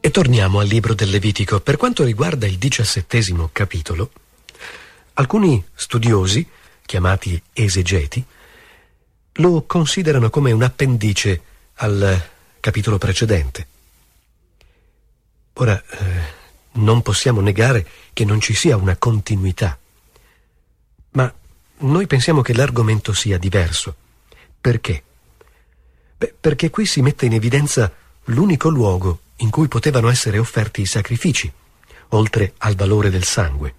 E torniamo al libro del Levitico. Per quanto riguarda il 17° capitolo, alcuni studiosi, chiamati esegeti, lo considerano come un appendice al capitolo precedente. Ora, non possiamo negare che non ci sia una continuità, ma noi pensiamo che l'argomento sia diverso. Perché? Perché qui si mette in evidenza l'unico luogo in cui potevano essere offerti i sacrifici, oltre al valore del sangue.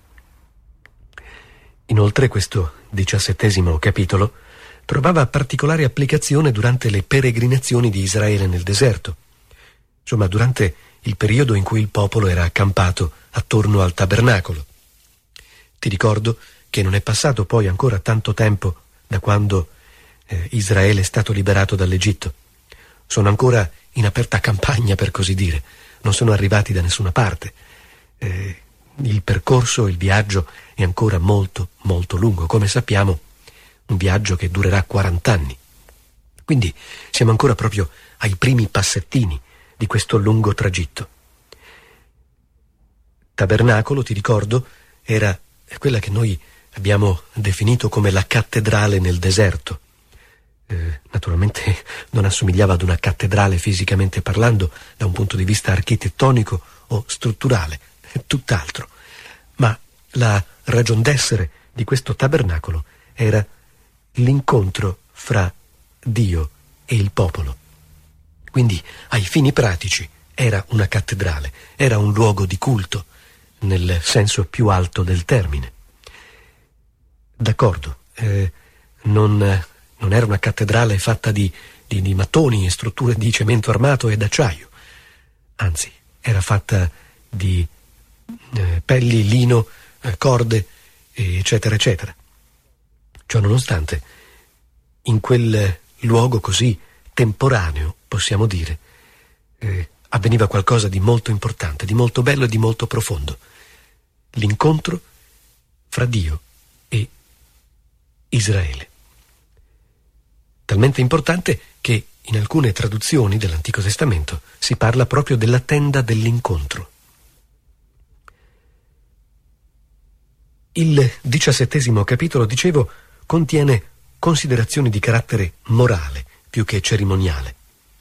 Inoltre questo 17° capitolo trovava particolare applicazione durante le peregrinazioni di Israele nel deserto, insomma durante il periodo in cui il popolo era accampato attorno al tabernacolo. Ti ricordo che non è passato poi ancora tanto tempo da quando Israele è stato liberato dall'Egitto. Sono ancora in aperta campagna, per così dire, non sono arrivati da nessuna parte. Il percorso, il viaggio è ancora molto, molto lungo, come sappiamo, un viaggio che durerà 40 anni. Quindi siamo ancora proprio ai primi passettini di questo lungo tragitto. Tabernacolo, ti ricordo, era quella che noi abbiamo definito come la cattedrale nel deserto. Naturalmente non assomigliava ad una cattedrale fisicamente parlando, da un punto di vista architettonico o strutturale, tutt'altro. Ma la ragion d'essere di questo tabernacolo era l'incontro fra Dio e il popolo. Quindi, ai fini pratici, era una cattedrale, era un luogo di culto, nel senso più alto del termine. D'accordo, non era una cattedrale fatta di mattoni e strutture di cemento armato e d'acciaio. Anzi, era fatta di pelli, lino, corde, eccetera, eccetera. Ciò nonostante, in quel luogo così temporaneo, possiamo dire, avveniva qualcosa di molto importante, di molto bello e di molto profondo. L'incontro fra Dio e Israele. Talmente importante che in alcune traduzioni dell'Antico Testamento si parla proprio della tenda dell'incontro. Il 17° capitolo, dicevo, contiene considerazioni di carattere morale più che cerimoniale.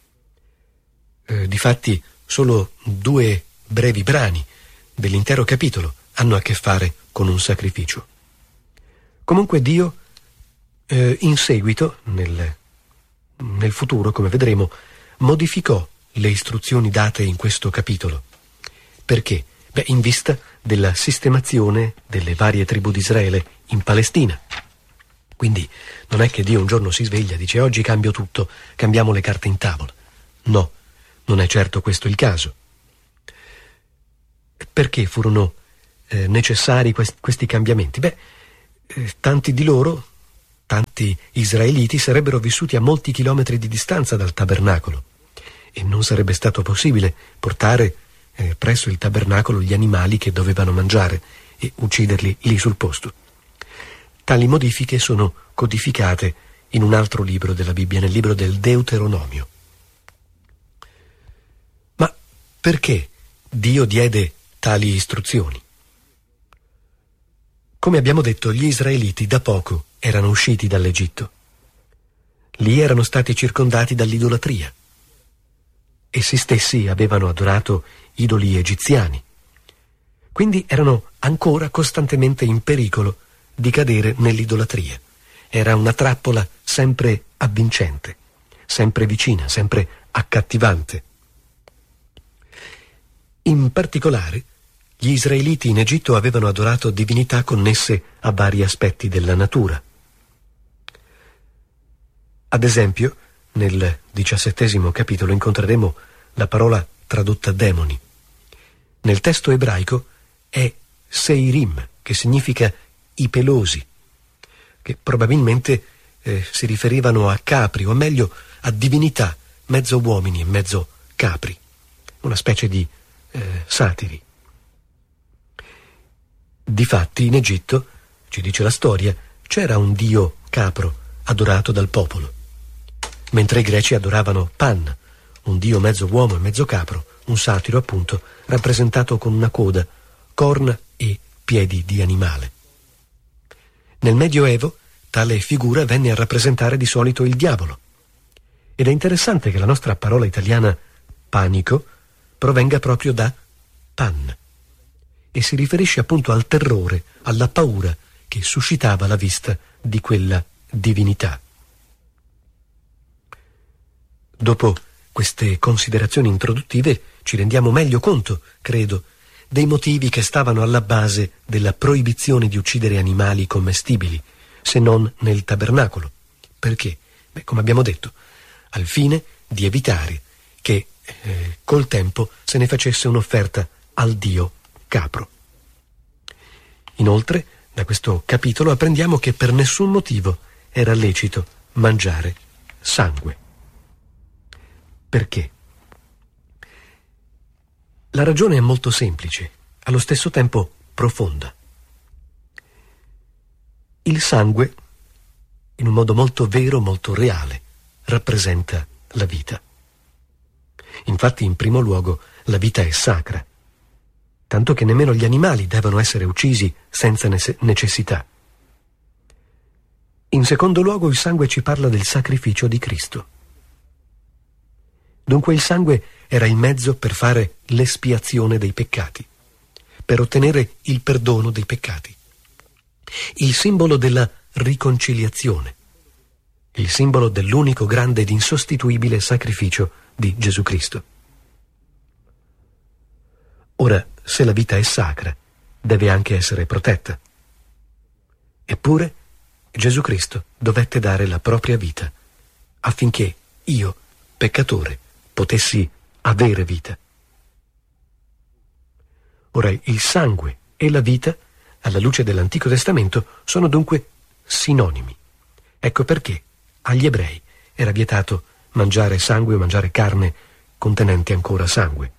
Difatti, solo 2 brevi brani dell'intero capitolo hanno a che fare con un sacrificio. Comunque Dio, in seguito, nel futuro, come vedremo, modificò le istruzioni date in questo capitolo. Perché? In vista della sistemazione delle varie tribù di Israele in Palestina. Quindi non è che Dio un giorno si sveglia e dice: oggi cambio tutto, cambiamo le carte in tavola. No, non è certo questo il caso. Perché furono necessari questi cambiamenti? Tanti di loro, tanti israeliti, sarebbero vissuti a molti chilometri di distanza dal tabernacolo e non sarebbe stato possibile portare presso il tabernacolo gli animali che dovevano mangiare e ucciderli lì sul posto. Tali modifiche sono codificate in un altro libro della Bibbia, nel libro del Deuteronomio. Ma perché Dio diede tali istruzioni? Come abbiamo detto, gli israeliti da poco erano usciti dall'Egitto. Lì erano stati circondati dall'idolatria. Essi stessi avevano adorato idoli egiziani. Quindi erano ancora costantemente in pericolo di cadere nell'idolatria. Era una trappola sempre avvincente, sempre vicina, sempre accattivante. In particolare, gli israeliti in Egitto avevano adorato divinità connesse a vari aspetti della natura. Ad esempio, nel 17° capitolo incontreremo la parola tradotta demoni. Nel testo ebraico è Seirim, che significa i pelosi, che probabilmente si riferivano a capri, o meglio a divinità, mezzo uomini e mezzo capri, una specie di satiri. Difatti in Egitto, ci dice la storia, c'era un dio capro adorato dal popolo, mentre i greci adoravano Pan, un dio mezzo uomo e mezzo capro, un satiro appunto, rappresentato con una coda, corna e piedi di animale. Nel Medioevo tale figura venne a rappresentare di solito il diavolo. Ed è interessante che la nostra parola italiana panico provenga proprio da pan e si riferisce appunto al terrore, alla paura che suscitava la vista di quella divinità. Dopo queste considerazioni introduttive ci rendiamo meglio conto, credo, dei motivi che stavano alla base della proibizione di uccidere animali commestibili, se non nel tabernacolo. Perché? Beh, come abbiamo detto, al fine di evitare che col tempo se ne facesse un'offerta al dio capro. Inoltre, da questo capitolo apprendiamo che per nessun motivo era lecito mangiare sangue. Perché? La ragione è molto semplice, allo stesso tempo profonda. Il sangue, in un modo molto vero, molto reale, rappresenta la vita. Infatti, in primo luogo, la vita è sacra, tanto che nemmeno gli animali devono essere uccisi senza necessità. In secondo luogo, il sangue ci parla del sacrificio di Cristo. Dunque il sangue era il mezzo per fare l'espiazione dei peccati, per ottenere il perdono dei peccati. Il simbolo della riconciliazione, il simbolo dell'unico grande ed insostituibile sacrificio di Gesù Cristo. Ora, se la vita è sacra, deve anche essere protetta. Eppure, Gesù Cristo dovette dare la propria vita affinché io, peccatore, potessi avere vita. Ora, il sangue e la vita, alla luce dell'Antico Testamento, sono dunque sinonimi. Ecco perché agli ebrei era vietato mangiare sangue o mangiare carne contenente ancora sangue.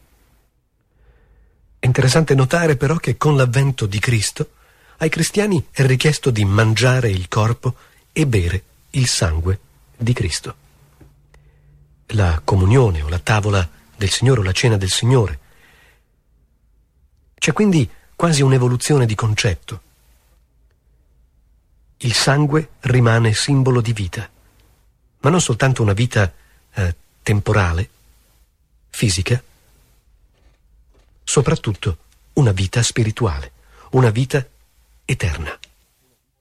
È interessante notare però che con l'avvento di Cristo ai cristiani è richiesto di mangiare il corpo e bere il sangue di Cristo. La comunione o la tavola del Signore o la cena del Signore. C'è quindi quasi un'evoluzione di concetto. Il sangue rimane simbolo di vita, ma non soltanto una vita temporale, fisica, soprattutto una vita spirituale, una vita eterna.